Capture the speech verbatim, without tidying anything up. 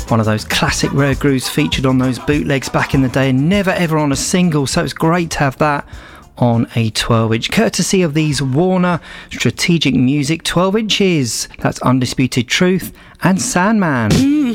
One of those classic rare grooves featured on those bootlegs back in the day and never ever on a single, so it's great to have that on a twelve inch, courtesy of these Warner Strategic Music twelve inches. That's Undisputed Truth and Sandman. Mm.